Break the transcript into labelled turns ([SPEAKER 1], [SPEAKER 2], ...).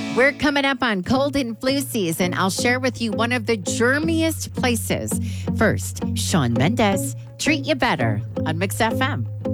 [SPEAKER 1] We're coming up on cold and flu season. I'll share with you one of the germiest places. First, Shawn Mendes, Treat You Better on Mix FM.